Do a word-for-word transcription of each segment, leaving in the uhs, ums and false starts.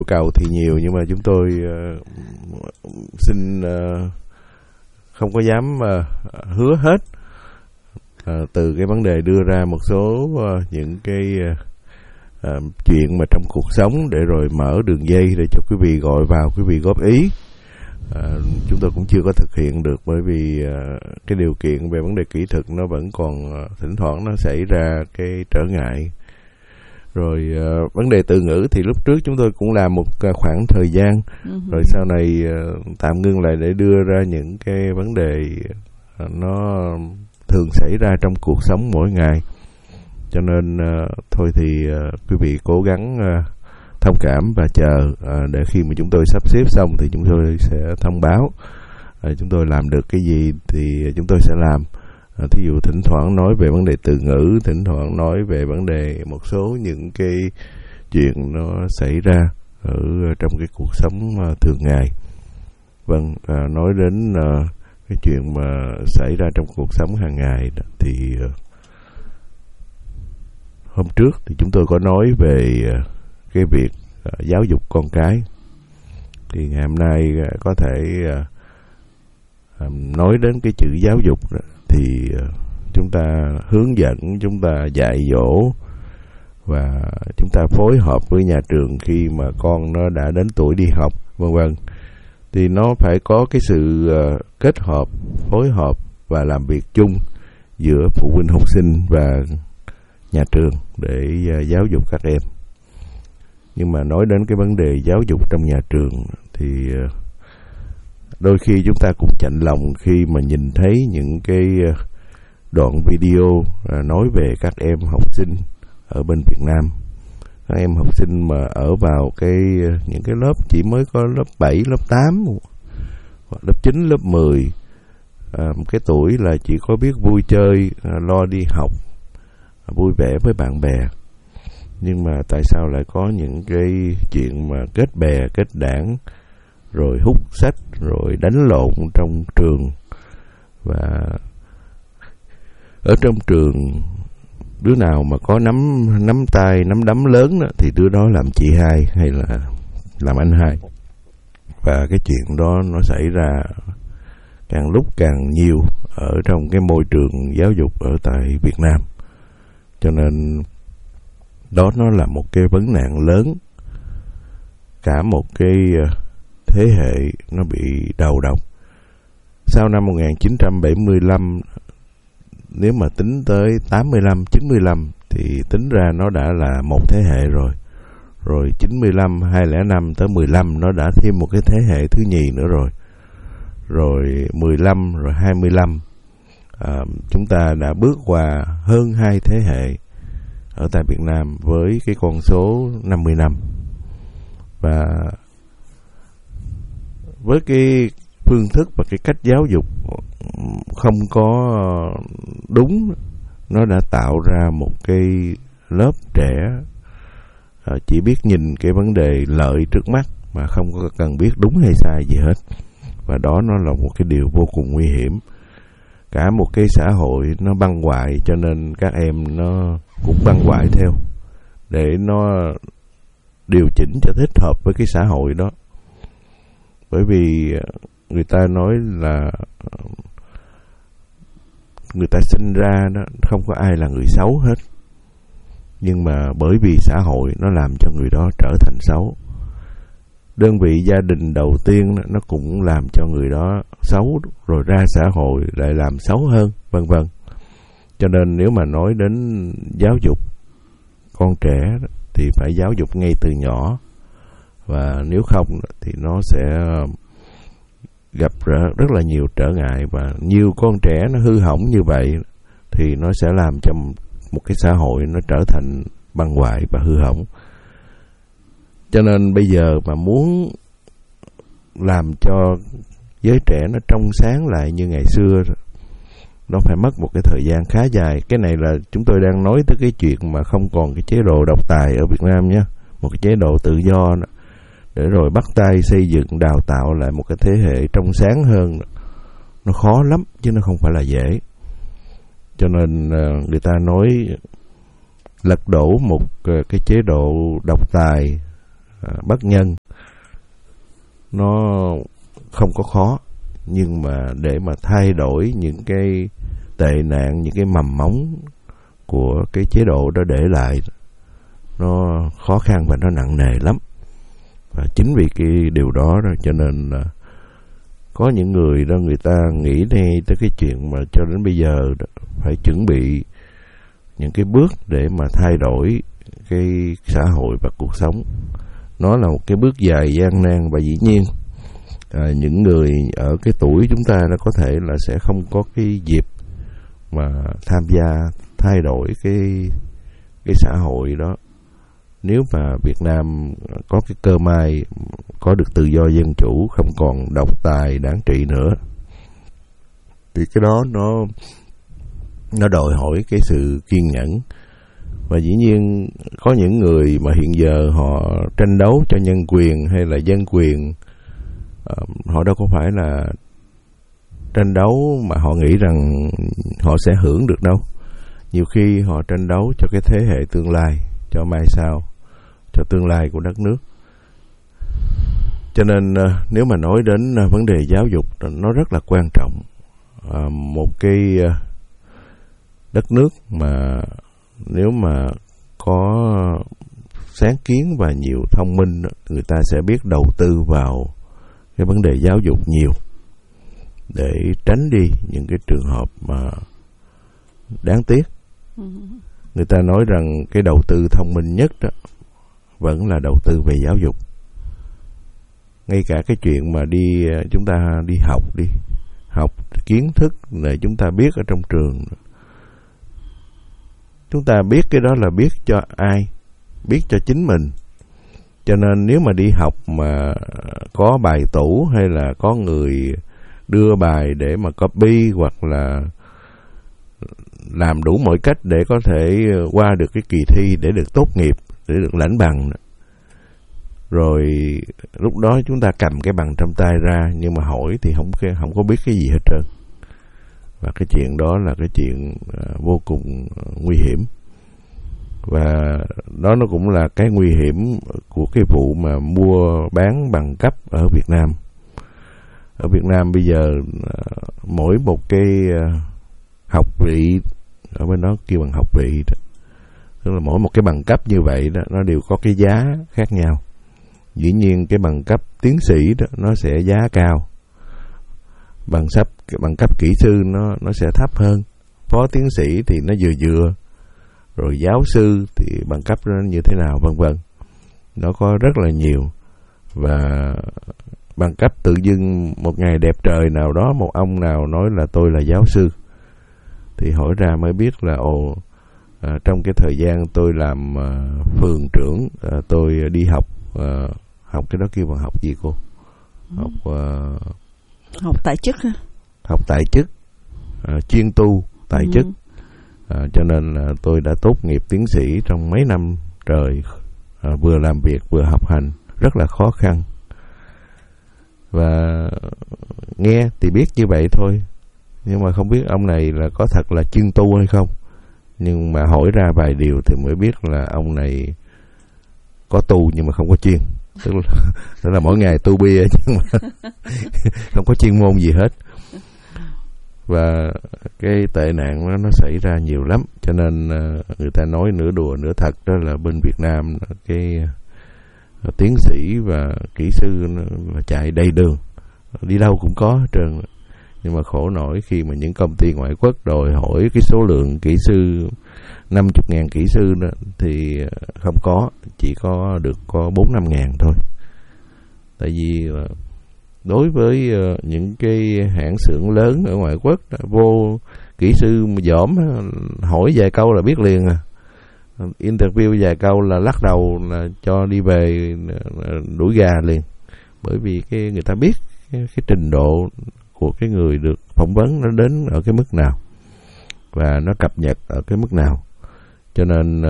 cầu thì nhiều, nhưng mà chúng tôi uh, xin uh, không có dám uh, hứa hết. Uh, từ cái vấn đề đưa ra một số uh, những cái uh, uh, chuyện mà trong cuộc sống, để rồi mở đường dây để cho quý vị gọi vào, quý vị góp ý. Uh, chúng tôi cũng chưa có thực hiện được, bởi vì uh, cái điều kiện về vấn đề kỹ thuật nó vẫn còn uh, thỉnh thoảng nó xảy ra cái trở ngại. Rồi uh, vấn đề từ ngữ thì lúc trước chúng tôi cũng làm một uh, khoảng thời gian, uh-huh. rồi sau này uh, tạm ngưng lại để đưa ra những cái vấn đề uh, nó thường xảy ra trong cuộc sống mỗi ngày. Cho nên uh, thôi thì uh, quý vị cố gắng uh, thông cảm và chờ uh, để khi mà chúng tôi sắp xếp xong thì chúng tôi sẽ thông báo. Uh, chúng tôi làm được cái gì thì chúng tôi sẽ làm. Uh, thí dụ thỉnh thoảng nói về vấn đề từ ngữ, thỉnh thoảng nói về vấn đề một số những cái chuyện nó xảy ra ở trong cái cuộc sống uh, thường ngày. Vâng, uh, nói đến uh, cái chuyện mà xảy ra trong cuộc sống hàng ngày thì uh, hôm trước thì chúng tôi có nói về uh, cái việc uh, giáo dục con cái. Thì ngày hôm nay uh, có thể uh, um, nói đến cái chữ giáo dục đó, thì uh, chúng ta hướng dẫn, chúng ta dạy dỗ và chúng ta phối hợp với nhà trường khi mà con nó đã đến tuổi đi học, vân vân. Thì nó phải có cái sự uh, kết hợp, phối hợp và làm việc chung giữa phụ huynh học sinh và nhà trường để uh, giáo dục các em. Nhưng mà nói đến cái vấn đề giáo dục trong nhà trường thì uh, đôi khi chúng ta cũng chạnh lòng khi mà nhìn thấy những cái uh, đoạn video uh, nói về các em học sinh ở bên Việt Nam. Các em học sinh mà ở vào cái những cái lớp chỉ mới có lớp bảy, lớp tám, lớp chín, lớp mười, à, cái tuổi là chỉ có biết vui chơi, à, lo đi học, à, vui vẻ với bạn bè. Nhưng mà tại sao lại có những cái chuyện mà kết bè, kết đảng, rồi hút sách, rồi đánh lộn trong trường. Và ở trong trường, đứa nào mà có nắm nắm tay, nắm đấm lớn đó, thì đứa đó làm chị hai hay là làm anh hai. Và cái chuyện đó nó xảy ra càng lúc càng nhiều ở trong cái môi trường giáo dục ở tại Việt Nam. Cho nên đó nó là một cái vấn nạn lớn. Cả một cái thế hệ nó bị đầu độc. Sau năm một nghìn chín trăm bảy mươi lăm, nếu mà tính tới tám mươi lăm, chín mươi lăm thì tính ra nó đã là một thế hệ rồi. Rồi chín mươi lăm, hai không không năm tới mười lăm nó đã thêm một cái thế hệ thứ nhì nữa rồi. Rồi mười lăm, rồi hai mươi lăm, à, chúng ta đã bước qua hơn hai thế hệ ở tại Việt Nam với cái con số năm mươi năm. Và với cái phương thức và cái cách giáo dục không có đúng, nó đã tạo ra một cái lớp trẻ chỉ biết nhìn cái vấn đề lợi trước mắt mà không có cần biết đúng hay sai gì hết. Và đó nó là một cái điều vô cùng nguy hiểm. Cả một cái xã hội nó băng hoại, cho nên các em nó cũng băng hoại theo để nó điều chỉnh cho thích hợp với cái xã hội đó. Bởi vì người ta nói là người ta sinh ra đó không có ai là người xấu hết, nhưng mà bởi vì xã hội nó làm cho người đó trở thành xấu. Đơn vị gia đình đầu tiên nó cũng làm cho người đó xấu, rồi ra xã hội lại làm xấu hơn, vân vân. Cho nên nếu mà nói đến giáo dục con trẻ thì phải giáo dục ngay từ nhỏ, và nếu không thì nó sẽ gặp rất là nhiều trở ngại. Và nhiều con trẻ nó hư hỏng như vậy thì nó sẽ làm cho một cái xã hội nó trở thành băng hoại và hư hỏng. Cho nên bây giờ mà muốn làm cho giới trẻ nó trong sáng lại như ngày xưa, nó phải mất một cái thời gian khá dài. Cái này là chúng tôi đang nói tới cái chuyện mà không còn cái chế độ độc tài ở Việt Nam nhé, một cái chế độ tự do đó, để rồi bắt tay xây dựng, đào tạo lại một cái thế hệ trong sáng hơn. Nó khó lắm chứ nó không phải là dễ. Cho nên người ta nói lật đổ một cái chế độ độc tài à, bất nhân, nó không có khó, nhưng mà để mà thay đổi những cái tệ nạn, những cái mầm móng của cái chế độ đó để lại, nó khó khăn và nó nặng nề lắm. Và chính vì cái điều đó, đó cho nên là có những người đó, người ta nghĩ ngay tới cái chuyện mà cho đến bây giờ đó, phải chuẩn bị những cái bước để mà thay đổi cái xã hội và cuộc sống. Nó là một cái bước dài gian nan, và dĩ nhiên à, những người ở cái tuổi chúng ta nó có thể là sẽ không có cái dịp mà tham gia thay đổi cái cái xã hội đó. Nếu mà Việt Nam có cái cơ may có được tự do dân chủ, không còn độc tài đảng trị nữa, thì cái đó nó nó đòi hỏi cái sự kiên nhẫn. Và dĩ nhiên có những người mà hiện giờ họ tranh đấu cho nhân quyền hay là dân quyền, họ đâu có phải là tranh đấu mà họ nghĩ rằng họ sẽ hưởng được đâu. Nhiều khi họ tranh đấu cho cái thế hệ tương lai, cho mai sau, cho tương lai của đất nước. Cho nên nếu mà nói đến vấn đề giáo dục, nó rất là quan trọng. Một cái đất nước mà nếu mà có sáng kiến và nhiều thông minh, người ta sẽ biết đầu tư vào cái vấn đề giáo dục nhiều, để tránh đi những cái trường hợp mà đáng tiếc. Người ta nói rằng cái đầu tư thông minh nhất đó vẫn là đầu tư về giáo dục. Ngay cả cái chuyện mà đi chúng ta đi học đi học kiến thức này chúng ta biết ở trong trường, chúng ta biết cái đó là biết cho ai? Biết cho chính mình. Cho nên nếu mà đi học mà có bài tủ hay là có người đưa bài để mà copy, hoặc là làm đủ mọi cách để có thể qua được cái kỳ thi để được tốt nghiệp, để được lãnh bằng, rồi lúc đó chúng ta cầm cái bằng trong tay ra, nhưng mà hỏi thì không không có biết cái gì hết trơn. Và cái chuyện đó là cái chuyện vô cùng nguy hiểm. Và đó nó cũng là cái nguy hiểm của cái vụ mà mua bán bằng cấp ở Việt Nam. Ở Việt Nam bây giờ mỗi một cái học vị, ở bên đó kêu bằng học vị đó, tức là mỗi một cái bằng cấp như vậy đó, nó đều có cái giá khác nhau. Dĩ nhiên cái bằng cấp tiến sĩ đó nó sẽ giá cao, bằng sắp bằng cấp kỹ sư nó nó sẽ thấp hơn, phó tiến sĩ thì nó vừa vừa, rồi giáo sư thì bằng cấp nó như thế nào, vân vân. Nó có rất là nhiều. Và bằng cấp tự dưng một ngày đẹp trời nào đó, một ông nào nói là tôi là giáo sư, thì hỏi ra mới biết là ồ, à, trong cái thời gian tôi làm à, phường trưởng, à, tôi đi học à, học cái đó kêu bằng học gì cô? Học à, học tại chức hả? Học tại chức, à, chuyên tu tại ừ. chức. À, cho nên là tôi đã tốt nghiệp tiến sĩ trong mấy năm trời, à, vừa làm việc vừa học hành rất là khó khăn. Và nghe thì biết như vậy thôi, nhưng mà không biết ông này là có thật là chuyên tu hay không. Nhưng mà hỏi ra vài điều thì mới biết là ông này có tu nhưng mà không có chuyên. Tức là, tức là mỗi ngày tu bia nhưng mà không có chuyên môn gì hết. Và cái tệ nạn đó nó xảy ra nhiều lắm. Cho nên người ta nói nửa đùa nửa thật đó là bên Việt Nam cái tiến sĩ và kỹ sư là chạy đầy đường, đi đâu cũng có hết trơn. Nhưng mà khổ nổi khi mà những công ty ngoại quốc đòi hỏi cái số lượng kỹ sư năm mươi ngàn kỹ sư đó, thì không có, chỉ có được có bốn năm ngàn thôi. Tại vì đối với những cái hãng xưởng lớn ở ngoại quốc, vô kỹ sư dỏm hỏi vài câu là biết liền à. Interview vài câu là lắc đầu là cho đi về đuổi gà liền. Bởi vì cái người ta biết cái, cái trình độ của cái người được phỏng vấn nó đến ở cái mức nào và nó cập nhật ở cái mức nào. Cho nên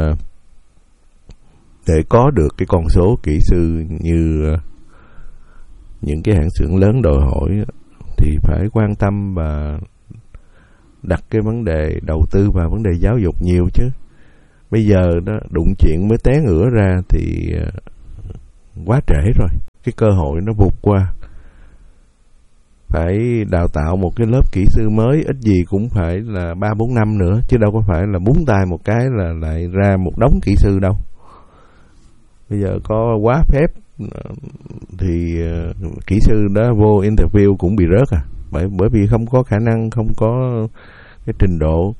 để có được cái con số kỹ sư như những cái hãng xưởng lớn đòi hỏi thì phải quan tâm và đặt cái vấn đề đầu tư vào vấn đề giáo dục nhiều chứ. Bây giờ đó đụng chuyện mới té ngửa ra thì quá trễ rồi, cái cơ hội nó vụt qua. Phải đào tạo một cái lớp kỹ sư mới ít gì cũng phải là ba bốn năm nữa, chứ đâu có phải là búng tay một cái là lại ra một đống kỹ sư đâu. Bây giờ có quá phép thì kỹ sư đó vô interview cũng bị rớt à, bởi bởi vì không có khả năng, không có cái trình độ.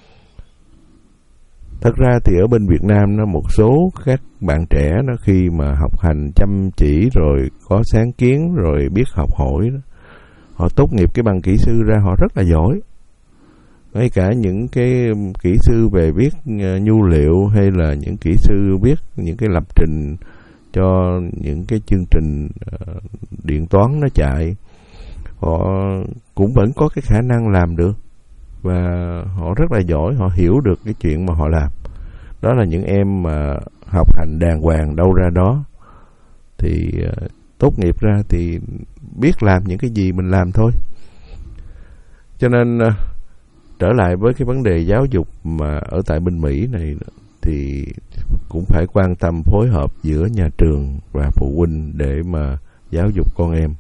Thật ra thì ở bên Việt Nam nó một số các bạn trẻ nó khi mà học hành chăm chỉ rồi có sáng kiến rồi biết học hỏi đó, họ tốt nghiệp cái bằng kỹ sư ra họ rất là giỏi. Ngay cả những cái kỹ sư về viết nhu liệu hay là những kỹ sư viết những cái lập trình cho những cái chương trình điện toán nó chạy, họ cũng vẫn có cái khả năng làm được. Và họ rất là giỏi, họ hiểu được cái chuyện mà họ làm. Đó là những em mà học hành đàng hoàng đâu ra đó. Thì uh, tốt nghiệp ra thì biết làm những cái gì mình làm thôi. Cho nên uh, trở lại với cái vấn đề giáo dục mà ở tại bên Mỹ này, thì cũng phải quan tâm phối hợp giữa nhà trường và phụ huynh để mà giáo dục con em.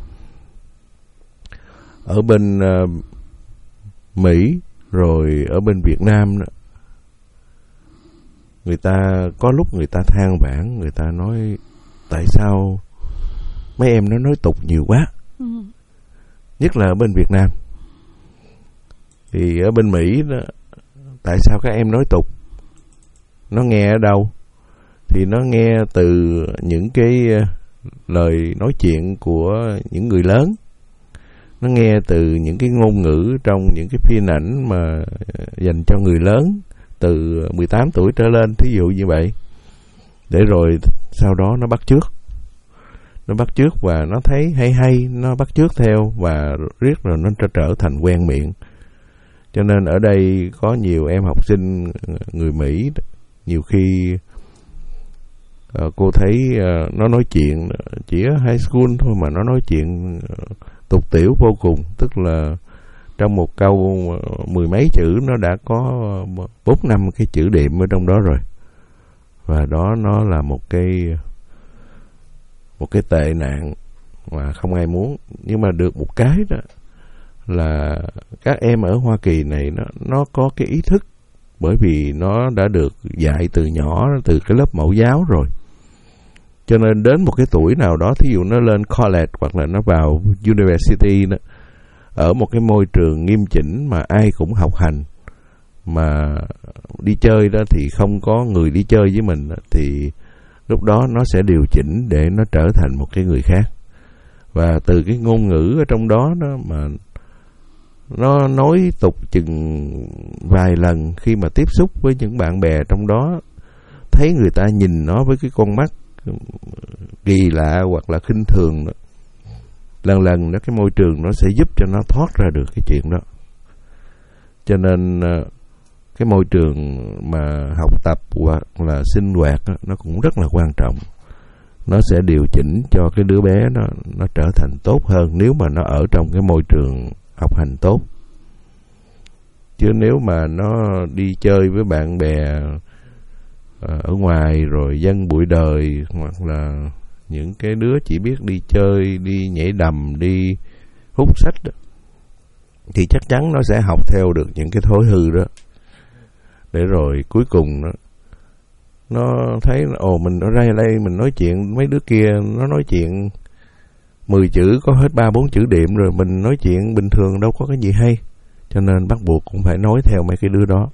Ở bên uh, Mỹ rồi ở bên Việt Nam đó, người ta có lúc người ta than vãn, người ta nói tại sao mấy em nó nói tục nhiều quá. Ừ. Nhất là ở bên Việt Nam. Thì ở bên Mỹ đó, tại sao các em nói tục? Nó nghe ở đâu? Thì nó nghe từ những cái lời nói chuyện của những người lớn. Nó nghe từ những cái ngôn ngữ trong những cái phim ảnh mà dành cho người lớn từ mười tám tuổi trở lên, thí dụ như vậy. Để rồi sau đó nó bắt chước. Nó bắt chước và nó thấy hay hay, nó bắt chước theo và riết rồi nó trở, trở thành quen miệng. Cho nên ở đây có nhiều em học sinh người Mỹ, nhiều khi uh, cô thấy uh, nó nói chuyện chỉ ở high school thôi mà nó nói chuyện uh, tục tiểu vô cùng. Tức là trong một câu mười mấy chữ nó đã có bốn năm cái chữ đệm ở trong đó rồi. Và đó nó là một cái một cái tệ nạn mà không ai muốn. Nhưng mà được một cái đó là các em ở Hoa Kỳ này nó nó có cái ý thức, bởi vì nó đã được dạy từ nhỏ, từ cái lớp mẫu giáo rồi. Cho nên đến một cái tuổi nào đó, thí dụ nó lên college hoặc là nó vào university đó, ở một cái môi trường nghiêm chỉnh mà ai cũng học hành, mà đi chơi đó thì không có người đi chơi với mình, thì lúc đó nó sẽ điều chỉnh để nó trở thành một cái người khác. Và từ cái ngôn ngữ ở trong đó, đó mà nó nói tục chừng vài lần, khi mà tiếp xúc với những bạn bè trong đó, thấy người ta nhìn nó với cái con mắt kỳ lạ hoặc là khinh thường đó, lần lần đó cái môi trường nó sẽ giúp cho nó thoát ra được cái chuyện đó. Cho nên cái môi trường mà học tập hoặc là sinh hoạt đó, nó cũng rất là quan trọng. Nó sẽ điều chỉnh cho cái đứa bé nó nó trở thành tốt hơn nếu mà nó ở trong cái môi trường học hành tốt. Chứ nếu mà nó đi chơi với bạn bè ở ngoài rồi dân bụi đời, hoặc là những cái đứa chỉ biết đi chơi, đi nhảy đầm, đi hút sách đó, thì chắc chắn nó sẽ học theo được những cái thói hư đó. Để rồi cuối cùng nó nó thấy ồ mình ở đây đây mình nói chuyện mấy đứa kia nó nói chuyện mười chữ có hết ba bốn chữ đệm rồi, mình nói chuyện bình thường đâu có cái gì hay. Cho nên bắt buộc cũng phải nói theo mấy cái đứa đó.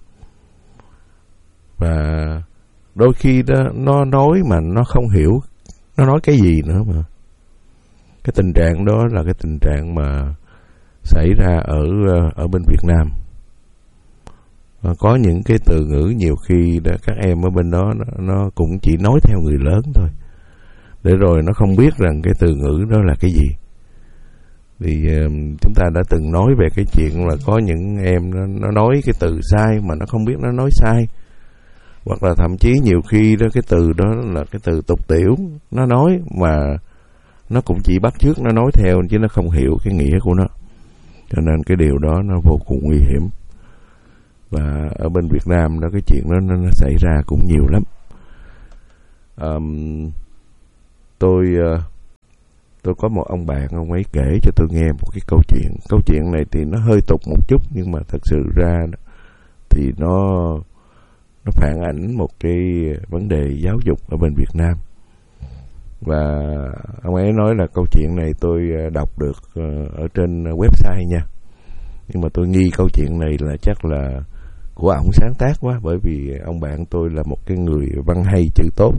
Và đôi khi đó nó nói mà nó không hiểu nó nói cái gì nữa mà. Cái tình trạng đó là cái tình trạng mà xảy ra ở ở bên Việt Nam. Và có những cái từ ngữ nhiều khi đó, các em ở bên đó nó, nó cũng chỉ nói theo người lớn thôi. Để rồi nó không biết rằng cái từ ngữ đó là cái gì. Thì uh, chúng ta đã từng nói về cái chuyện là có những em nó, nó nói cái từ sai mà nó không biết nó nói sai. Hoặc là thậm chí nhiều khi đó cái từ đó là cái từ tục tiểu, nó nói mà nó cũng chỉ bắt chước nó nói theo chứ nó không hiểu cái nghĩa của nó. Cho nên cái điều đó nó vô cùng nguy hiểm. Và ở bên Việt Nam đó cái chuyện đó nó, nó xảy ra cũng nhiều lắm. Um, tôi tôi có một ông bạn, ông ấy kể cho tôi nghe một cái câu chuyện. Câu chuyện này thì nó hơi tục một chút, nhưng mà thật sự ra thì nó nó phản ảnh một cái vấn đề giáo dục ở bên Việt Nam. Và ông ấy nói là câu chuyện này tôi đọc được ở trên website nha, nhưng mà tôi nghi câu chuyện này là chắc là của ổng sáng tác quá, bởi vì ông bạn tôi là một cái người văn hay chữ tốt.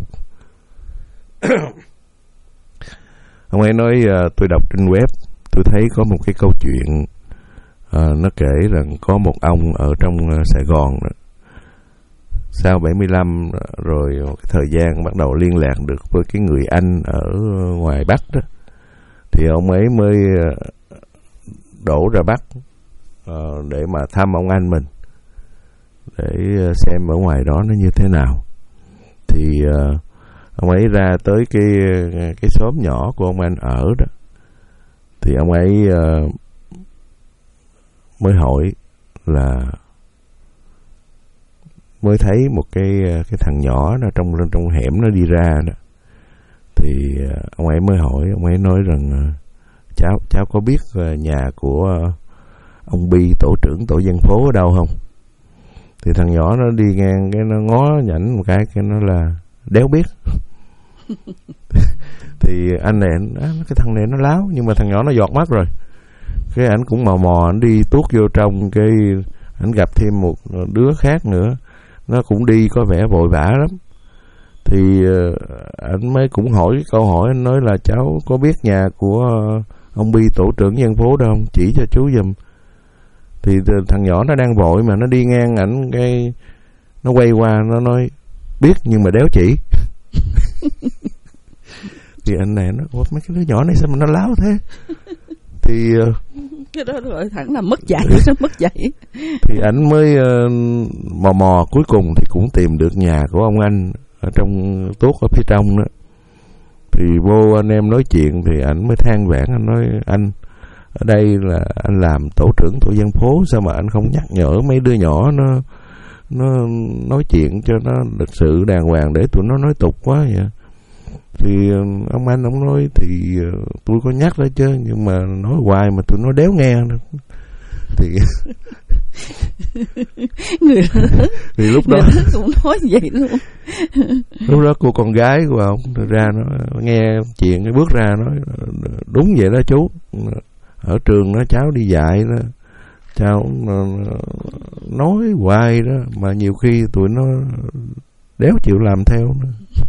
Ông ấy nói uh, tôi đọc trên web, tôi thấy có một cái câu chuyện uh, nó kể rằng có một ông ở trong uh, Sài Gòn đó, sau bảy mươi lăm rồi một cái thời gian bắt đầu liên lạc được với cái người anh ở ngoài Bắc đó, thì ông ấy mới uh, đổ ra Bắc uh, để mà thăm ông anh mình, để uh, xem ở ngoài đó nó như thế nào. Thì uh, ông ấy ra tới cái cái xóm nhỏ của ông anh ở đó, thì ông ấy uh, mới hỏi là mới thấy một cái cái thằng nhỏ nó trong trong hẻm nó đi ra đó, thì uh, ông ấy mới hỏi, ông ấy nói rằng uh, cháu cháu có biết uh, nhà của uh, ông Bi, tổ trưởng tổ dân phố ở đâu không? Thì thằng nhỏ nó đi ngang cái nó ngó nhảnh một cái, cái nó là đéo biết. Thì anh này à, cái thằng này nó láo, nhưng mà thằng nhỏ nó giọt mắt rồi. Cái ảnh cũng mò mò ảnh đi tuốt vô trong, cái ảnh gặp thêm một đứa khác nữa, nó cũng đi có vẻ vội vã lắm. Thì ảnh mới cũng hỏi cái câu hỏi, anh nói là cháu có biết nhà của ông Bi, tổ trưởng dân phố đâu không, chỉ cho chú giùm. Thì thằng nhỏ nó đang vội mà nó đi ngang ảnh, cái nó quay qua nó nói biết nhưng mà đéo chỉ. Thì anh này nó mấy cái đứa nhỏ này sao mà nó láo thế. Thì cái đó gọi thẳng là mất dạy. Nó mất dạy. Thì ảnh mới uh, mò mò, cuối cùng thì cũng tìm được nhà của ông anh ở trong tuốt ở phía trong đó. Thì vô anh em nói chuyện, thì ảnh mới than vãn, anh nói anh ở đây là anh làm tổ trưởng tổ dân phố, sao mà anh không nhắc nhở mấy đứa nhỏ nó nó nói chuyện cho nó lịch sự đàng hoàng, để tụi nó nói tục quá vậy. Thì ông anh ông nói thì tôi có nhắc đó chứ, nhưng mà nói hoài mà tụi nó đéo nghe nữa. Thì người thì lúc đó cũng nói vậy luôn. Lúc đó cô con gái của ông ra nó nghe chuyện, cái bước ra nói đúng vậy đó chú, ở trường nó cháu đi dạy đó, cháu nói hoài đó, mà nhiều khi tụi nó đéo chịu làm theo nữa.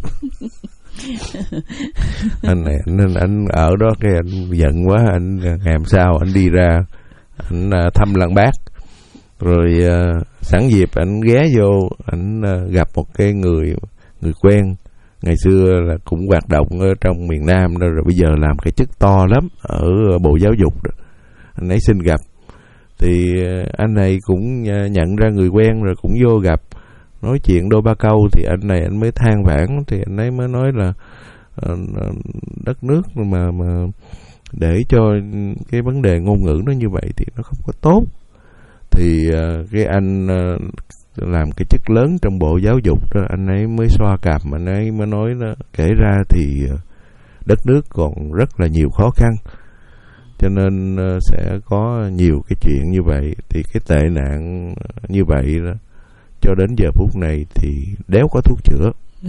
Anh này anh, anh ở đó cái anh giận quá, anh làm sao anh đi ra anh thăm lăng Bác, rồi uh, sẵn dịp anh ghé vô, anh uh, gặp một cái người người quen ngày xưa là cũng hoạt động ở trong miền Nam đó, rồi bây giờ làm cái chức to lắm ở Bộ Giáo dục đó. Anh ấy xin gặp, thì uh, anh này cũng uh, nhận ra người quen, rồi cũng vô gặp nói chuyện đôi ba câu. Thì anh này anh mới than vãn, thì anh ấy mới nói là uh, đất nước mà mà để cho cái vấn đề ngôn ngữ nó như vậy thì nó không có tốt. Thì uh, cái anh uh, làm cái chức lớn trong Bộ Giáo dục đó, anh ấy mới xoa cằm, anh ấy mới nói đó, kể ra thì uh, đất nước còn rất là nhiều khó khăn, cho nên uh, sẽ có nhiều cái chuyện như vậy. Thì cái tệ nạn như vậy đó, cho đến giờ phút này thì đéo có thuốc chữa.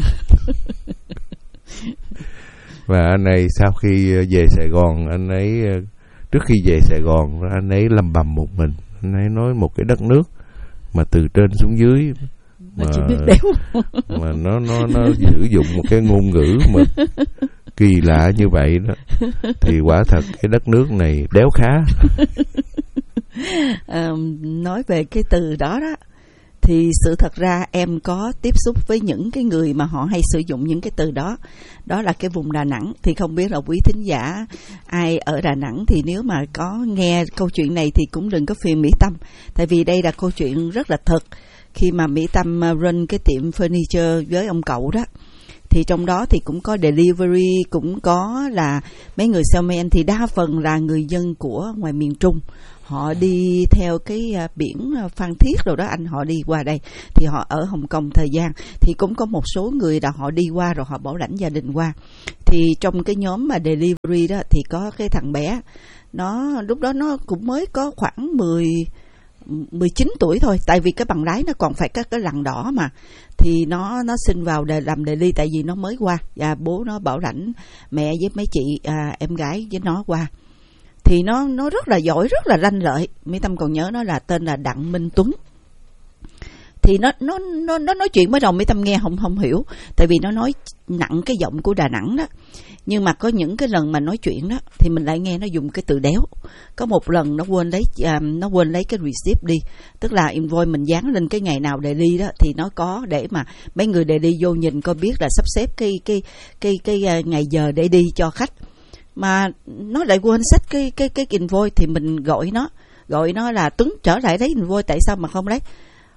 Và anh ấy sau khi về Sài Gòn, anh ấy trước khi về Sài Gòn anh ấy lầm bầm một mình. Anh ấy nói một cái đất nước mà từ trên xuống dưới mà, chỉ biết đéo. mà nó nó nó sử dụng một cái ngôn ngữ mà kỳ lạ như vậy đó, thì quả thật cái đất nước này đéo khá. À, nói về cái từ đó đó, thì sự thật ra em có tiếp xúc với những cái người mà họ hay sử dụng những cái từ đó. Đó là cái vùng Đà Nẵng. Thì không biết là quý thính giả ai ở Đà Nẵng thì nếu mà có nghe câu chuyện này thì cũng đừng có phiền Mỹ Tâm. Tại vì đây là câu chuyện rất là thật. Khi mà Mỹ Tâm run cái tiệm furniture với ông cậu đó, thì trong đó thì cũng có delivery, cũng có là mấy người salesman, thì đa phần là người dân của ngoài miền Trung. họ đi theo cái biển Phan Thiết rồi đó anh, họ đi qua đây thì họ ở Hồng Kông thời gian, thì cũng có một số người là họ đi qua rồi họ bảo lãnh gia đình qua. Thì trong cái nhóm mà delivery đó thì có cái thằng bé, nó lúc đó nó cũng mới có khoảng mười mười chín tuổi thôi, tại vì cái bằng lái nó còn phải có cái lằn đỏ mà. Thì nó nó xin vào để làm daily tại vì nó mới qua, và bố nó bảo lãnh mẹ với mấy chị à, em gái với nó qua. Thì nó nó rất là giỏi, rất là lanh lợi. Mỹ Tâm còn nhớ nó là tên là Đặng Minh Tuấn. Thì nó nó nó nó nói chuyện mới đầu Mỹ Tâm nghe không không hiểu, tại vì nó nói nặng cái giọng của Đà Nẵng đó. Nhưng mà có những cái lần mà nói chuyện đó thì mình lại nghe nó dùng cái từ đéo. Có một lần nó quên lấy uh, nó quên lấy cái receipt đi, tức là invoice mình dán lên cái ngày nào để đi đó, thì nó có để mà mấy người để đi vô nhìn coi biết là sắp xếp cái cái cái cái, cái uh, ngày giờ để đi cho khách. Mà nó lại quên xách cái cái cái invoice, thì mình gọi nó gọi nó là Tuấn trở lại lấy invoice, tại sao mà không lấy?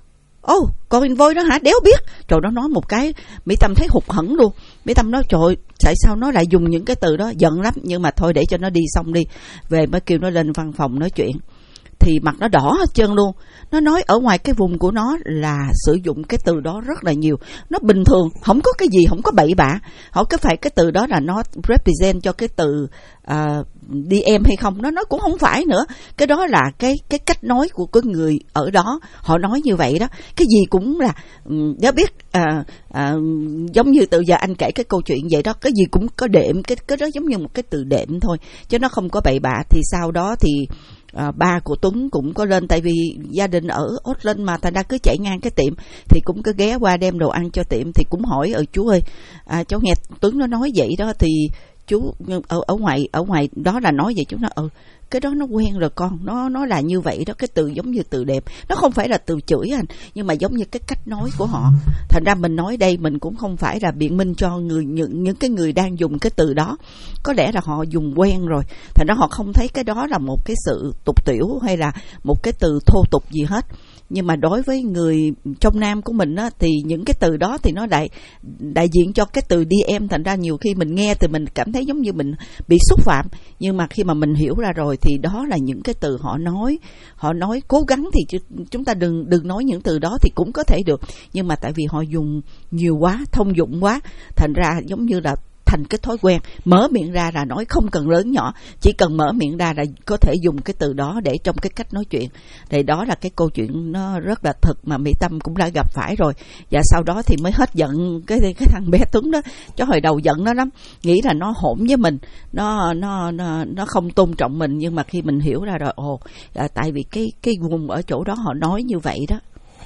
Ồ, oh, con invoice đó hả? Đéo biết. Trời, nó nói một cái Mỹ Tâm thấy hụt hẫng luôn. Mỹ Tâm nói trời, tại sao nó lại dùng những cái từ đó, giận lắm. Nhưng mà thôi để cho nó đi xong đi, về mới kêu nó lên văn phòng nói chuyện. Thì mặt nó đỏ hết trơn luôn. Nó nói ở ngoài cái vùng của nó là sử dụng cái từ đó rất là nhiều. Nó bình thường, không có cái gì, không có bậy bạ. Hỏi cái phải cái từ đó là nó represent cho cái từ uh, đê em hay không. Nó nói cũng không phải nữa. Cái đó là cái cái cách nói của cái người ở đó. Họ nói như vậy đó. Cái gì cũng là đã biết uh, uh, giống như từ giờ anh kể cái câu chuyện vậy đó. Cái gì cũng có đệm. Cái, cái đó giống như một cái từ đệm thôi, chứ nó không có bậy bạ. Thì sau đó thì À, ba của Tuấn cũng có lên, tại vì gia đình ở Auckland mà, thành ra cứ chạy ngang cái tiệm thì cũng cứ ghé qua đem đồ ăn cho tiệm. Thì cũng hỏi ừ chú ơi, à, cháu nghe Tuấn nó nói vậy đó, thì chú ở ở ngoài ở ngoài đó là nói vậy. Chú nói ừ cái đó nó quen rồi con, nó nó là như vậy đó. Cái từ giống như từ đẹp, nó không phải là từ chửi anh, nhưng mà giống như cái cách nói của họ. Thành ra mình nói đây mình cũng không phải là biện minh cho người những những cái người đang dùng cái từ đó, có lẽ là họ dùng quen rồi, thành ra họ không thấy cái đó là một cái sự tục tiểu hay là một cái từ thô tục gì hết. Nhưng mà đối với người trong Nam của mình á, thì những cái từ đó thì nó đại đại diện cho cái từ đê em, thành ra nhiều khi mình nghe thì mình cảm thấy giống như mình bị xúc phạm. Nhưng mà khi mà mình hiểu ra rồi thì đó là những cái từ họ nói, họ nói cố gắng thì chúng ta đừng đừng nói những từ đó thì cũng có thể được. Nhưng mà tại vì họ dùng nhiều quá, thông dụng quá, thành ra giống như là thành cái thói quen, mở miệng ra là nói, không cần lớn nhỏ, chỉ cần mở miệng ra là có thể dùng cái từ đó để trong cái cách nói chuyện. Thì đó là cái câu chuyện nó rất là thực mà Mỹ Tâm cũng đã gặp phải rồi. Và sau đó thì mới hết giận cái cái thằng bé Tuấn đó. Chứ hồi đầu giận nó lắm, nghĩ là nó hỗn với mình, nó nó nó nó không tôn trọng mình. Nhưng mà khi mình hiểu ra rồi, ồ, à, tại vì cái cái vùng ở chỗ đó họ nói như vậy đó.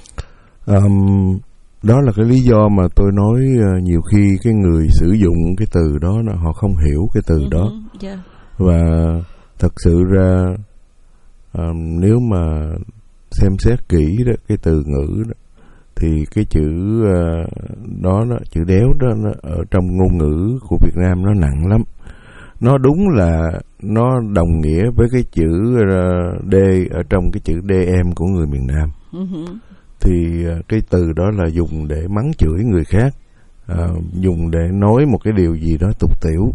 Um... Đó là cái lý do mà tôi nói uh, nhiều khi cái người sử dụng cái từ đó họ không hiểu cái từ uh-huh, đó. Yeah. Và thật sự ra uh, nếu mà xem xét kỹ đó, cái từ ngữ đó, thì cái chữ uh, đó, đó, chữ đéo đó nó, ở trong ngôn ngữ của Việt Nam nó nặng lắm. Nó đúng là nó đồng nghĩa với cái chữ uh, D ở trong cái chữ đê em của người miền Nam. Uh-huh. Thì cái từ đó là dùng để mắng chửi người khác, à, dùng để nói một cái điều gì đó tục tiểu.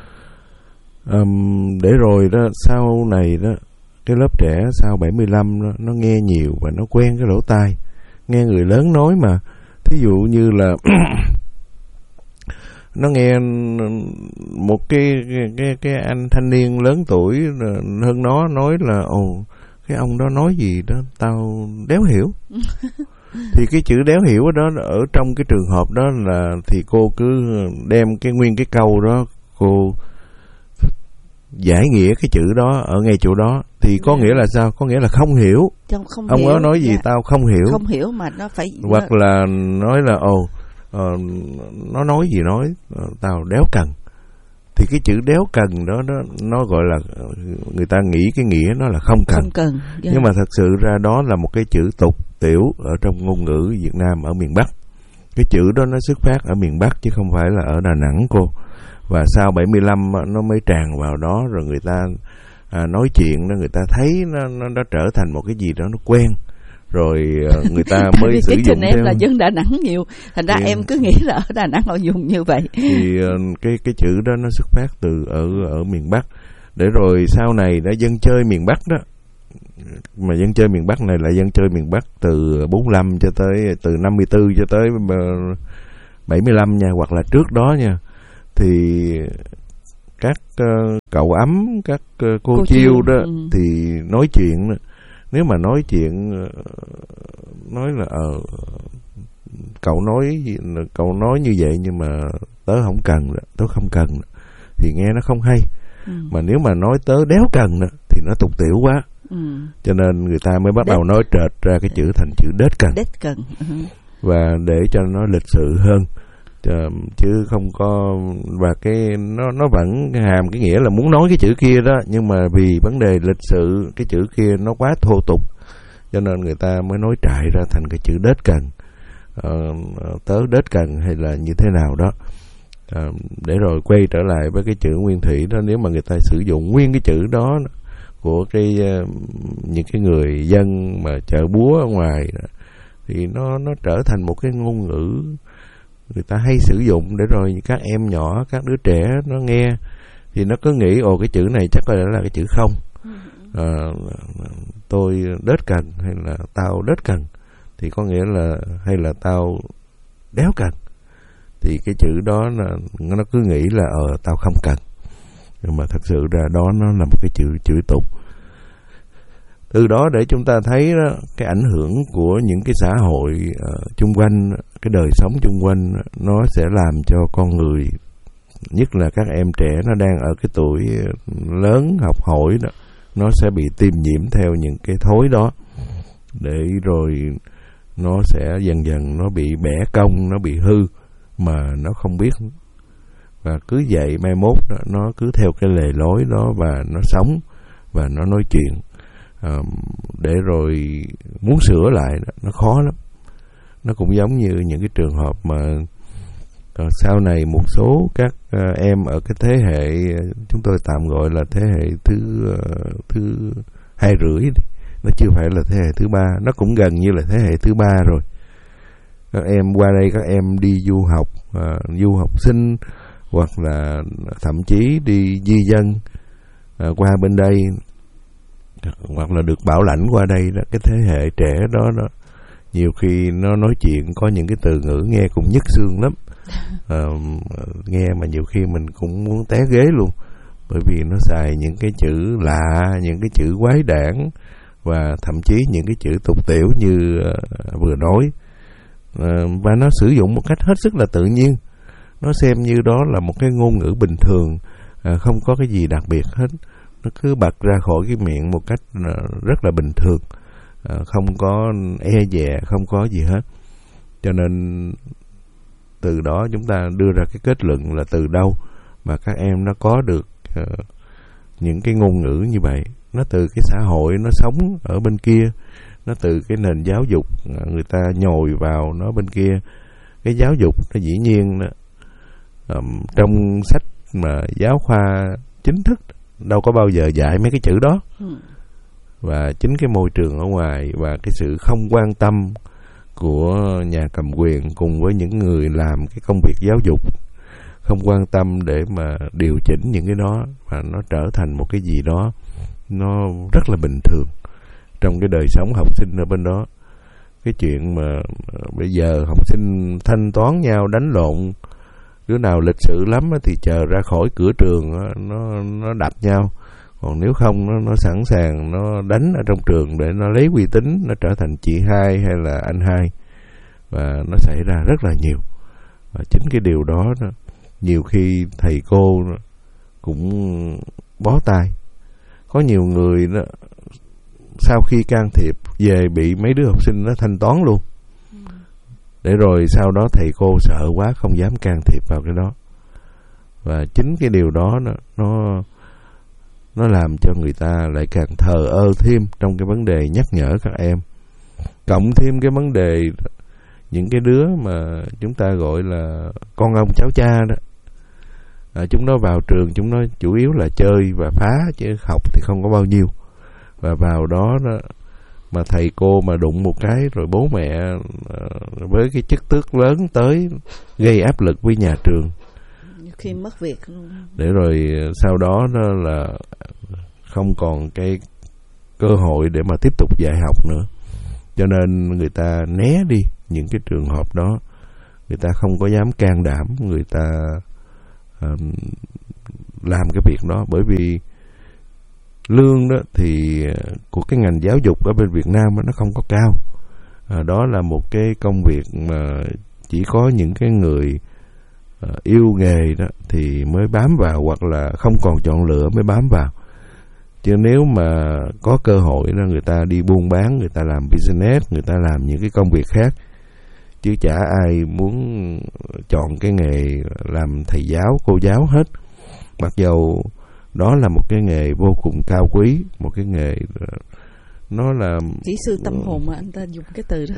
À, để rồi đó sau này đó, cái lớp trẻ sau bảy mươi lăm đó, nó nghe nhiều và nó quen cái lỗ tai, nghe người lớn nói mà. Thí dụ như là nó nghe một cái cái cái anh thanh niên lớn tuổi hơn nó nói là ồ, cái ông đó nói gì đó tao đéo hiểu. Thì cái chữ đéo hiểu đó ở trong cái trường hợp đó là thì cô cứ đem cái nguyên cái câu đó, cô giải nghĩa cái chữ đó ở ngay chỗ đó. Thì có nghĩa là sao? Có nghĩa là không hiểu. Không ông hiểu, đó nói gì dạ. Tao không hiểu. Không hiểu mà nó phải. Hoặc nó... là nói là ồ, uh, nó nói gì nói, uh, tao đéo cần. Thì cái chữ đéo cần đó, đó nó gọi là người ta nghĩ cái nghĩa nó là không cần, không cần. Yeah. Nhưng mà thật sự ra đó là một cái chữ tục tiểu ở trong ngôn ngữ Việt Nam ở miền Bắc. Cái chữ đó nó xuất phát ở miền Bắc chứ không phải là ở Đà Nẵng cô. Và sau bảy mươi lăm nó mới tràn vào đó, rồi người ta à, nói chuyện đó, người ta thấy nó, nó nó trở thành một cái gì đó nó quen. Rồi người ta mới sử dụng em theo. Là dân Đà Nẵng nhiều, thành ra thì, em cứ nghĩ là ở Đà Nẵng họ dùng như vậy. Thì cái cái chữ đó nó xuất phát từ ở ở miền Bắc. Để rồi sau này đã dân chơi miền Bắc đó, mà dân chơi miền Bắc này là dân chơi miền Bắc từ bốn mươi lăm cho tới từ năm mươi tư cho tới bảy mươi lăm nha, hoặc là trước đó nha, thì các uh, cậu ấm, các uh, cô, cô chiêu, chiêu đó ừ. thì nói chuyện, nếu mà nói chuyện uh, nói là ờ uh, cậu nói cậu nói như vậy nhưng mà tớ không cần, tớ không cần, thì nghe nó không hay. Ừ. Mà nếu mà nói tớ đéo cần thì nó tục tiểu quá. Ừ. Cho nên người ta mới bắt đết. đầu nói trệt ra cái chữ thành chữ đết cần. Đết cần. Uh-huh. Và để cho nó lịch sự hơn, chứ không có, và cái nó nó vẫn hàm cái nghĩa là muốn nói cái chữ kia đó, nhưng mà vì vấn đề lịch sự cái chữ kia nó quá thô tục, cho nên người ta mới nói trại ra thành cái chữ đết cần. Ờ, tớ đết cần hay là như thế nào đó. À, để rồi quay trở lại với cái chữ nguyên thủy đó, nếu mà người ta sử dụng nguyên cái chữ đó của cái những cái người dân mà chợ búa ở ngoài đó, thì nó nó trở thành một cái ngôn ngữ người ta hay sử dụng, để rồi các em nhỏ, các đứa trẻ nó nghe thì nó cứ nghĩ ồ cái chữ này chắc là là cái chữ không. À, tôi đết cần hay là tao đết cần thì có nghĩa là hay là tao đéo cần, thì cái chữ đó là nó cứ nghĩ là ờ tao không cần, nhưng mà thật sự ra đó nó là một cái chữ chữ tục. Từ đó để chúng ta thấy đó, cái ảnh hưởng của những cái xã hội uh, chung quanh, cái đời sống chung quanh, nó sẽ làm cho con người, nhất là các em trẻ nó đang ở cái tuổi lớn học hỏi đó, nó sẽ bị tiêm nhiễm theo những cái thói đó, để rồi nó sẽ dần dần nó bị bẻ cong, nó bị hư mà nó không biết, và cứ vậy mai mốt đó, nó cứ theo cái lề lối đó và nó sống và nó nói chuyện. À, để rồi muốn sửa lại đó, nó khó lắm. Nó cũng giống như những cái trường hợp mà à, sau này một số các à, em ở cái thế hệ chúng tôi tạm gọi là thế hệ thứ à, thứ hai rưỡi, nó chưa phải là thế hệ thứ ba, nó cũng gần như là thế hệ thứ ba rồi. Các em qua đây, các em đi du học, à, du học sinh, hoặc là thậm chí đi di dân à, qua bên đây, hoặc là được bảo lãnh qua đây đó, cái thế hệ trẻ đó đó nhiều khi nó nói chuyện có những cái từ ngữ nghe cũng nhức xương lắm. À, nghe mà nhiều khi mình cũng muốn té ghế luôn, bởi vì nó xài những cái chữ lạ, những cái chữ quái đản, và thậm chí những cái chữ tục tiểu như uh, vừa nói. À, và nó sử dụng một cách hết sức là tự nhiên, nó xem như đó là một cái ngôn ngữ bình thường, à, không có cái gì đặc biệt hết, nó cứ bật ra khỏi cái miệng một cách uh, rất là bình thường, à, không có e dè, không có gì hết. Cho nên từ đó chúng ta đưa ra cái kết luận là từ đâu mà các em nó có được uh, những cái ngôn ngữ như vậy. Nó từ cái xã hội nó sống ở bên kia, nó từ cái nền giáo dục người ta nhồi vào nó bên kia. Cái giáo dục nó dĩ nhiên đó, um, trong sách mà giáo khoa chính thức đâu có bao giờ dạy mấy cái chữ đó. Và chính cái môi trường ở ngoài và cái sự không quan tâm của nhà cầm quyền cùng với những người làm cái công việc giáo dục, không quan tâm để mà điều chỉnh những cái đó, và nó trở thành một cái gì đó nó rất là bình thường trong cái đời sống học sinh ở bên đó. Cái chuyện mà bây giờ học sinh thanh toán nhau, đánh lộn, đứa nào lịch sự lắm thì chờ ra khỏi cửa trường nó nó đập nhau, còn nếu không nó nó sẵn sàng nó đánh ở trong trường để nó lấy uy tín, nó trở thành chị hai hay là anh hai, và nó xảy ra rất là nhiều. Và chính cái điều đó, đó nhiều khi thầy cô cũng bó tay. Có nhiều người đó, sau khi can thiệp về bị mấy đứa học sinh nó thanh toán luôn, để rồi sau đó thầy cô sợ quá không dám can thiệp vào cái đó. Và chính cái điều đó nó nó nó làm cho người ta lại càng thờ ơ thêm trong cái vấn đề nhắc nhở các em. Cộng thêm cái vấn đề những cái đứa mà chúng ta gọi là con ông cháu cha đó, à, chúng nó vào trường chúng nó chủ yếu là chơi và phá, chứ học thì không có bao nhiêu. Và vào đó, đó mà thầy cô mà đụng một cái rồi bố mẹ uh, với cái chức tước lớn tới gây áp lực với nhà trường, khi mất việc luôn. Để rồi sau đó đó là không còn cái cơ hội để mà tiếp tục dạy học nữa. Cho nên người ta né đi những cái trường hợp đó, người ta không có dám can đảm, người ta uh, làm cái việc đó. Bởi vì lương đó thì của cái ngành giáo dục ở bên Việt Nam đó, nó không có cao. À, đó là một cái công việc mà chỉ có những cái người uh, yêu nghề đó thì mới bám vào, hoặc là không còn chọn lựa mới bám vào. Chứ nếu mà có cơ hội đó, người ta đi buôn bán, người ta làm business, người ta làm những cái công việc khác, chứ chả ai muốn chọn cái nghề làm thầy giáo, cô giáo hết. Mặc dầu đó là một cái nghề vô cùng cao quý, một cái nghề nó là kỹ sư tâm hồn mà anh ta dùng cái từ đó.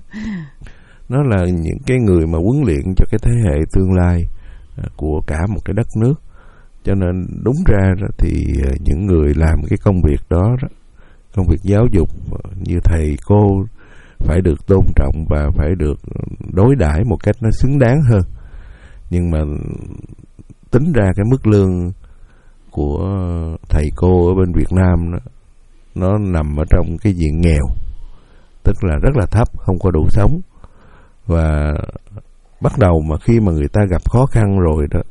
Nó là những cái người mà huấn luyện cho cái thế hệ tương lai của cả một cái đất nước. Cho nên đúng ra đó thì những người làm cái công việc đó, đó công việc giáo dục như thầy cô phải được tôn trọng và phải được đối đãi một cách nó xứng đáng hơn. Nhưng mà tính ra cái mức lương của thầy cô ở bên Việt Nam đó, nó nằm ở trong cái diện nghèo, tức là rất là thấp, không có đủ sống. Và bắt đầu mà khi mà người ta gặp khó khăn rồi đó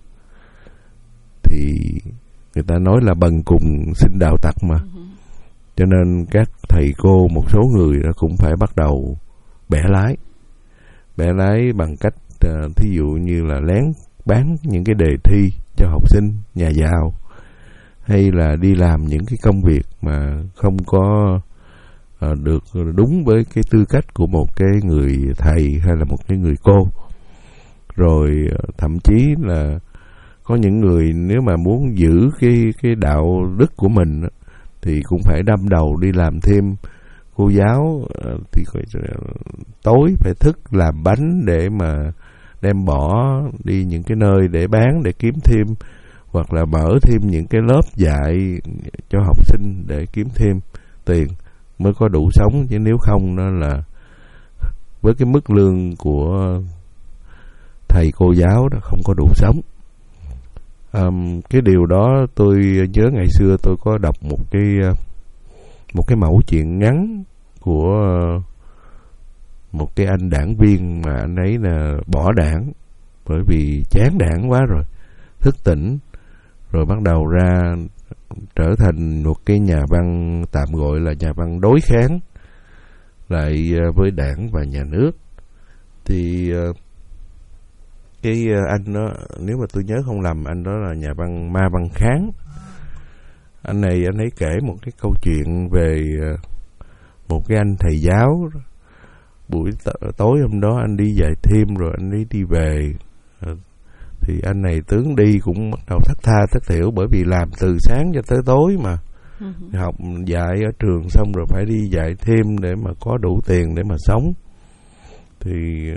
thì người ta nói là bần cùng sinh đào tặc mà. Cho nên các thầy cô, một số người đó cũng phải bắt đầu bẻ lái. Bẻ lái bằng cách uh, thí dụ như là lén bán những cái đề thi cho học sinh nhà giàu, hay là đi làm những cái công việc mà không có uh, được đúng với cái tư cách của một cái người thầy hay là một cái người cô. Rồi uh, thậm chí là có những người nếu mà muốn giữ cái cái đạo đức của mình thì cũng phải đâm đầu đi làm thêm cô giáo, thì tối phải thức làm bánh để mà đem bỏ đi những cái nơi để bán để kiếm thêm, hoặc là mở thêm những cái lớp dạy cho học sinh để kiếm thêm tiền mới có đủ sống. Chứ nếu không nó là với cái mức lương của thầy cô giáo đó không có đủ sống. Um, cái điều đó tôi nhớ ngày xưa tôi có đọc một cái một cái mẩu chuyện ngắn của một cái anh đảng viên mà anh ấy là bỏ đảng bởi vì chán đảng quá rồi, thức tỉnh rồi bắt đầu ra trở thành một cái nhà văn, tạm gọi là nhà văn đối kháng lại với đảng và nhà nước. Thì cái anh đó, nếu mà tôi nhớ không lầm, anh đó là nhà văn Ma Văn Kháng. Anh này anh ấy kể một cái câu chuyện về một cái anh thầy giáo. Buổi t- tối hôm đó anh đi dạy thêm rồi anh ấy đi về, thì anh này tướng đi cũng bắt đầu thất tha thất thiểu, bởi vì làm từ sáng cho tới tối mà. Uh-huh. Học dạy ở trường xong rồi phải đi dạy thêm để mà có đủ tiền để mà sống. Thì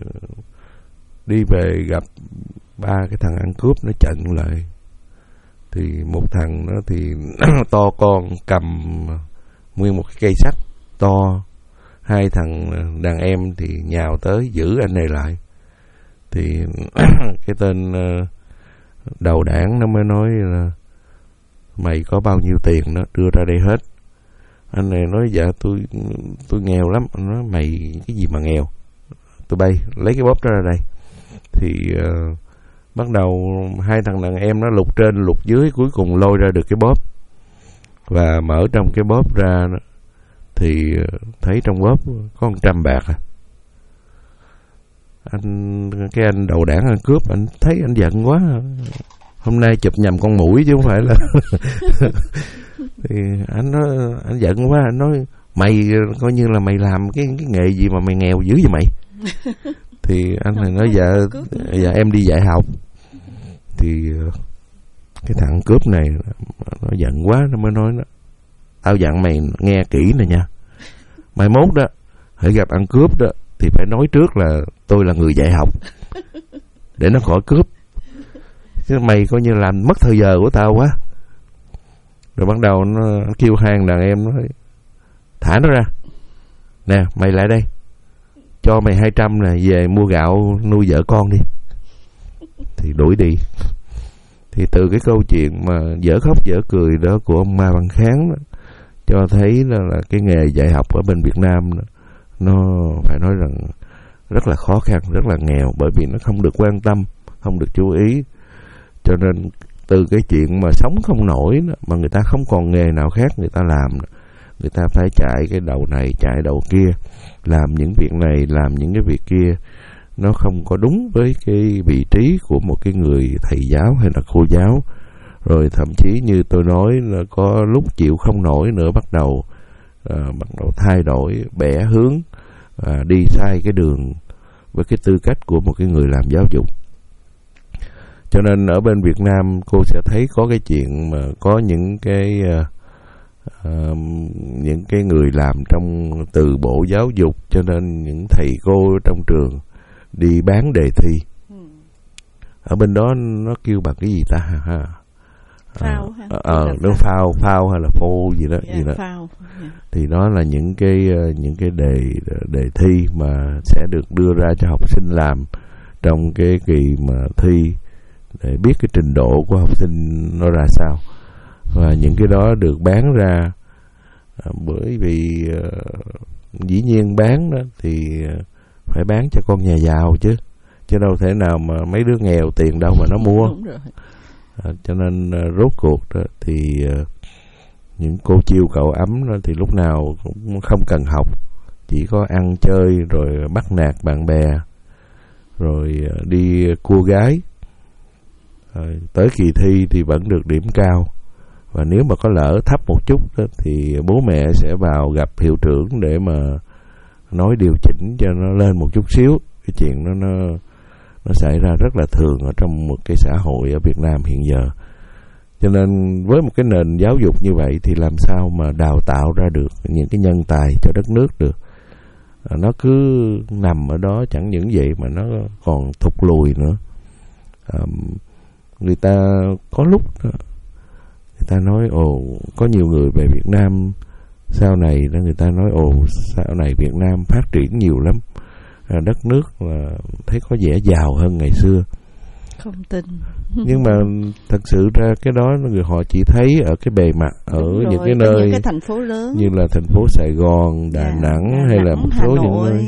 đi về gặp ba cái thằng ăn cướp nó chặn lại. Thì một thằng nó thì to con cầm nguyên một cái cây sắt to, hai thằng đàn em thì nhào tới giữ anh này lại. Thì cái tên đầu đảng nó mới nói là mày có bao nhiêu tiền đó đưa ra đây hết. Anh này nói dạ tôi tôi nghèo lắm. Anh nói mày cái gì mà nghèo, tôi bay lấy cái bóp đó ra đây. Thì uh, bắt đầu hai thằng đàn em nó lục trên lục dưới, cuối cùng lôi ra được cái bóp và mở trong cái bóp ra đó, thì thấy trong bóp có một trăm bạc à. Anh cái anh đầu đảng ăn cướp, anh thấy anh giận quá, hôm nay chụp nhầm con mũi chứ không phải là thì anh nói anh giận quá, anh nói mày coi như là mày làm cái cái nghề gì mà mày nghèo dữ vậy mày. Thì anh này nói dạ dạ em đi dạy học. Thì cái thằng cướp này nó giận quá, nó mới nói nó, tao dặn mày nghe kỹ nè nha, mai mốt đó hãy gặp ăn cướp đó thì phải nói trước là tôi là người dạy học để nó khỏi cướp, chứ mày coi như làm mất thời giờ của tao quá. Rồi bắt đầu nó kêu hai đàn em, nó nói thả nó ra nè, mày lại đây, cho mày hai trăm nè, về mua gạo nuôi vợ con đi. Thì đuổi đi. Thì từ cái câu chuyện mà dở khóc dở cười đó của ông Ma Văn Kháng đó, cho thấy là, là cái nghề dạy học ở bên Việt Nam nó, nó phải nói rằng rất là khó khăn, rất là nghèo, bởi vì nó không được quan tâm, không được chú ý. Cho nên từ cái chuyện mà sống không nổi đó, mà người ta không còn nghề nào khác người ta làm, người ta phải chạy cái đầu này chạy đầu kia, làm những việc này làm những cái việc kia, nó không có đúng với cái vị trí của một cái người thầy giáo hay là cô giáo. Rồi thậm chí như tôi nói là có lúc chịu không nổi nữa, bắt đầu à, bắt đầu thay đổi, bẻ hướng, à, đi sai cái đường với cái tư cách của một cái người làm giáo dục. Cho nên ở bên Việt Nam cô sẽ thấy có cái chuyện mà có những cái uh, uh, những cái người làm trong từ bộ giáo dục, cho nên những thầy cô trong trường đi bán đề thi. Ừ. Ở bên đó nó kêu bằng cái gì ta ha? Phao ha? Ờ, ờ, nó phao, phao hay là phô gì đó, yeah, gì đó. Phao. Yeah. Thì đó là những cái những cái đề đề thi mà sẽ được đưa ra cho học sinh làm trong cái kỳ mà thi, để biết cái trình độ của học sinh nó ra sao. Và những cái đó được bán ra à, bởi vì à, dĩ nhiên bán đó thì phải bán cho con nhà giàu chứ, chứ đâu thể nào mà mấy đứa nghèo tiền đâu mà nó mua. Đúng rồi. À, cho nên à, rốt cuộc đó thì à, những cô chiêu cậu ấm đó thì lúc nào cũng không cần học, chỉ có ăn chơi rồi bắt nạt bạn bè, rồi à, đi cua gái. Rồi, tới kỳ thi thì vẫn được điểm cao, và nếu mà có lỡ thấp một chút đó, thì bố mẹ sẽ vào gặp hiệu trưởng để mà nói điều chỉnh cho nó lên một chút xíu. Cái chuyện đó nó nó xảy ra rất là thường ở trong một cái xã hội ở Việt Nam hiện giờ. Cho nên với một cái nền giáo dục như vậy thì làm sao mà đào tạo ra được những cái nhân tài cho đất nước được. À, nó cứ nằm ở đó, chẳng những vậy mà nó còn thụt lùi nữa. À, người ta có lúc người ta nói ồ có nhiều người về Việt Nam sau này đó, người ta nói ồ sau này Việt Nam phát triển nhiều lắm, à, đất nước là thấy có vẻ giàu hơn ngày xưa. Không tin. Nhưng mà thật sự ra cái đó người họ chỉ thấy ở cái bề mặt, ở rồi, những cái nơi những cái thành phố lớn như là thành phố Sài Gòn, Đà, Đà Nẵng Đà hay Nẵng, là một số Hà những nơi.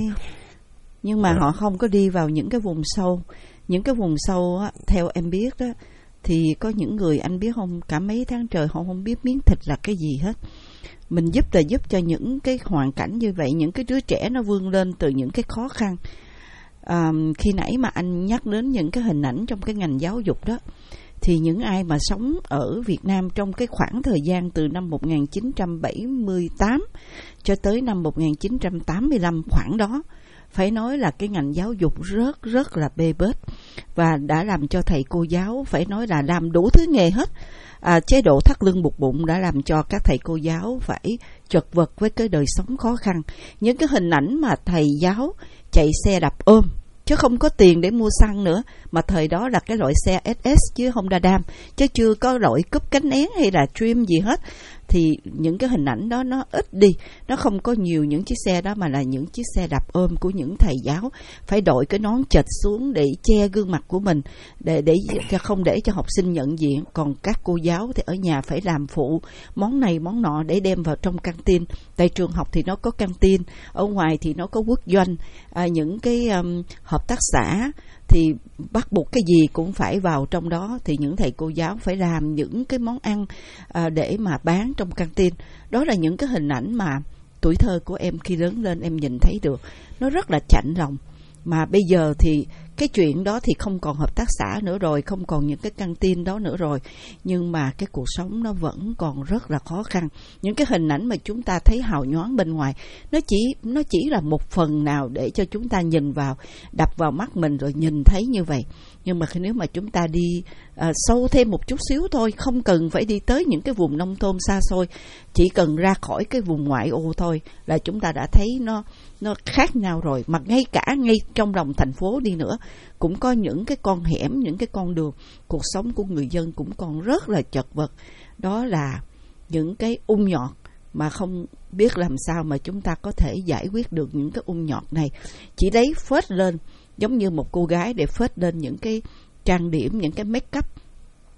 Nhưng mà à. họ không có đi vào những cái vùng sâu. Những cái vùng sâu á, theo em biết đó, thì có những người anh biết không, cả mấy tháng trời họ không biết miếng thịt là cái gì hết. Mình giúp là giúp cho những cái hoàn cảnh như vậy, những cái đứa trẻ nó vươn lên từ những cái khó khăn. À, khi nãy mà anh nhắc đến những cái hình ảnh trong cái ngành giáo dục đó, thì những ai mà sống ở Việt Nam trong cái khoảng thời gian từ năm một nghìn chín trăm bảy mươi tám cho tới năm một nghìn chín trăm tám mươi lăm khoảng đó, phải nói là cái ngành giáo dục rất rất là bê bết, và đã làm cho thầy cô giáo phải nói là làm đủ thứ nghề hết. À, chế độ thắt lưng buộc bụng đã làm cho các thầy cô giáo phải chật vật với cái đời sống khó khăn. Những cái hình ảnh mà thầy giáo chạy xe đạp ôm, chứ không có tiền để mua xăng nữa, mà thời đó là cái loại xe ét ét chứ Honda Dam, chứ chưa có loại cúp cánh én hay là Dream gì hết. Thì những cái hình ảnh đó nó ít đi, nó không có nhiều những chiếc xe đó, mà là những chiếc xe đạp ôm của những thầy giáo phải đội cái nón chệch xuống để che gương mặt của mình, để để không để cho học sinh nhận diện. Còn các cô giáo thì ở nhà phải làm phụ món này món nọ để đem vào trong căng tin. Tại trường học thì nó có căng tin, ở ngoài thì nó có quốc doanh, à, những cái um, hợp tác xã thì bắt buộc cái gì cũng phải vào trong đó. Thì những thầy cô giáo phải làm những cái món ăn à, để mà bán trong căng tin. Đó là những cái hình ảnh mà tuổi thơ của em khi lớn lên em nhìn thấy được, nó rất là chạnh lòng. Mà bây giờ thì cái chuyện đó thì không còn hợp tác xã nữa rồi, không còn những cái căng tin đó nữa rồi, nhưng mà cái cuộc sống nó vẫn còn rất là khó khăn. Những cái hình ảnh mà chúng ta thấy hào nhoáng bên ngoài, nó chỉ nó chỉ là một phần nào để cho chúng ta nhìn vào, đập vào mắt mình rồi nhìn thấy như vậy. Nhưng mà nếu mà chúng ta đi à, sâu thêm một chút xíu thôi, không cần phải đi tới những cái vùng nông thôn xa xôi, chỉ cần ra khỏi cái vùng ngoại ô thôi là chúng ta đã thấy nó nó khác nhau rồi. Mà ngay cả ngay trong lòng thành phố đi nữa cũng có những cái con hẻm, những cái con đường, cuộc sống của người dân cũng còn rất là chật vật. Đó là những cái ung nhọt mà không biết làm sao mà chúng ta có thể giải quyết được những cái ung nhọt này. Chỉ lấy phết lên giống như một cô gái để phết lên những cái trang điểm, những cái make up thật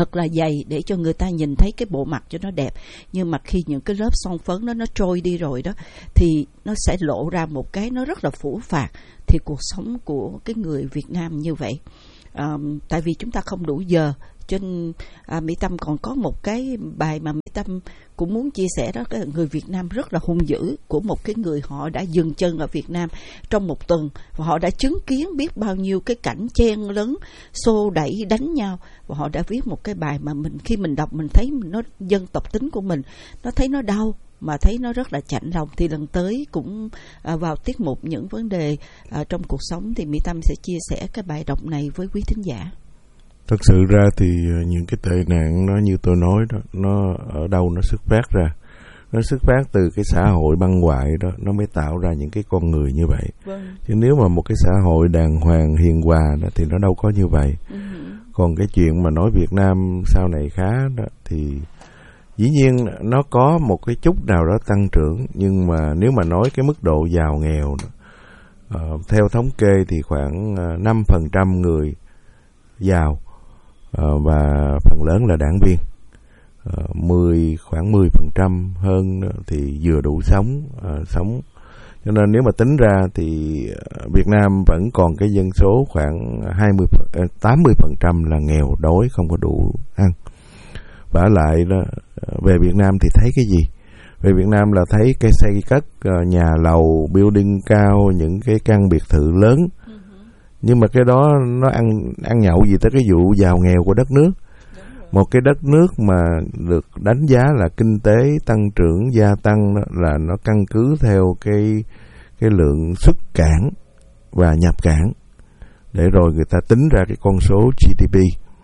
thật là dày để cho người ta nhìn thấy cái bộ mặt cho nó đẹp. Nhưng mà khi những cái lớp son phấn đó nó trôi đi rồi đó, thì nó sẽ lộ ra một cái nó rất là phũ phạt. Thì cuộc sống của cái người Việt Nam như vậy. À, tại vì chúng ta không đủ giờ, cho nên à, Mỹ Tâm còn có một cái bài mà Mỹ Tâm cũng muốn chia sẻ, đó là người Việt Nam rất là hung dữ, của một cái người họ đã dừng chân ở Việt Nam trong một tuần và họ đã chứng kiến biết bao nhiêu cái cảnh chen lấn, xô đẩy, đánh nhau, và họ đã viết một cái bài mà mình khi mình đọc mình thấy mình nó dân tộc tính của mình nó thấy nó đau, mà thấy nó rất là chạnh lòng. Thì lần tới cũng à, vào tiết mục những vấn đề à, trong cuộc sống thì Mỹ Tâm sẽ chia sẻ cái bài đọc này với quý thính giả. Thật sự ra thì những cái tệ nạn nó như tôi nói đó, nó ở đâu nó xuất phát ra? Nó xuất phát từ cái xã hội băng hoại đó, nó mới tạo ra những cái con người như vậy. Vâng. Chứ nếu mà một cái xã hội đàng hoàng hiền hòa đó, thì nó đâu có như vậy. Uh-huh. Còn cái chuyện mà nói Việt Nam sau này khá đó, thì dĩ nhiên nó có một cái chút nào đó tăng trưởng, nhưng mà nếu mà nói cái mức độ giàu nghèo đó, uh, theo thống kê thì khoảng uh, năm phần trăm người giàu uh, và phần lớn là đảng viên, uh, mười khoảng mười phần trăm hơn thì vừa đủ sống uh, sống. Cho nên nếu mà tính ra thì Việt Nam vẫn còn cái dân số khoảng hai mươi tám mươi phần trăm là nghèo đói, không có đủ ăn. Vả lại đó, về Việt Nam thì thấy cái gì? Về Việt Nam là thấy cái xây cất nhà lầu, building cao, những cái căn biệt thự lớn. Uh-huh. Nhưng mà cái đó nó ăn ăn nhậu gì tới cái vụ giàu nghèo của đất nước. Một cái đất nước mà được đánh giá là kinh tế tăng trưởng gia tăng đó, là nó căn cứ theo cái cái lượng xuất cảng và nhập cảng, để rồi người ta tính ra cái con số giê đê pê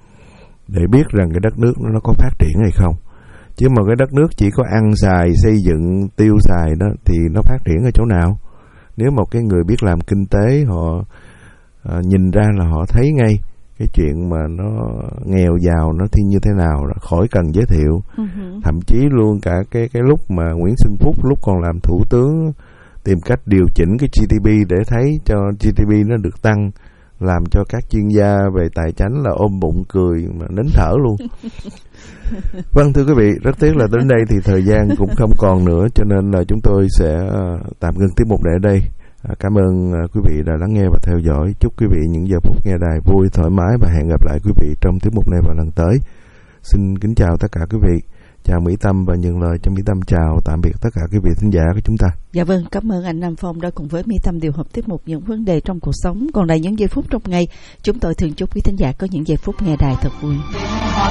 để biết rằng cái đất nước nó có phát triển hay không. Chứ mà cái đất nước chỉ có ăn xài, xây dựng, tiêu xài đó thì nó phát triển ở chỗ nào? Nếu một cái người biết làm kinh tế, họ à, nhìn ra là họ thấy ngay cái chuyện mà nó nghèo giàu nó thì như thế nào, khỏi cần giới thiệu. Uh-huh. Thậm chí luôn cả cái cái lúc mà Nguyễn Xuân Phúc lúc còn làm thủ tướng tìm cách điều chỉnh cái giê đê pê để thấy cho giê đê pê nó được tăng, làm cho các chuyên gia về tài chính là ôm bụng cười mà nín thở luôn. Vâng, thưa quý vị, rất tiếc là đến đây thì thời gian cũng không còn nữa, cho nên là chúng tôi sẽ tạm ngưng tiết mục này ở đây. Cảm ơn quý vị đã lắng nghe và theo dõi. Chúc quý vị những giờ phút nghe đài vui, thoải mái và hẹn gặp lại quý vị trong tiết mục này vào lần tới. Xin kính chào tất cả quý vị. Chào Mỹ Tâm và nhận lời cho Mỹ Tâm chào tạm biệt tất cả quý vị thính giả của chúng ta. Dạ vâng, cảm ơn anh Nam Phong đã cùng với Mỹ Tâm điều hợp tiết mục những vấn đề trong cuộc sống. Còn lại những giây phút trong ngày, chúng tôi thường chúc quý thính giả có những giây phút nghe đài thật vui.